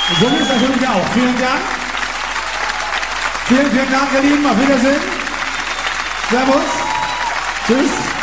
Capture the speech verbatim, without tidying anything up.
Und so ist natürlich auch. Vielen Dank. Vielen, vielen Dank, ihr Lieben. Auf Wiedersehen. Servus. Tschüss.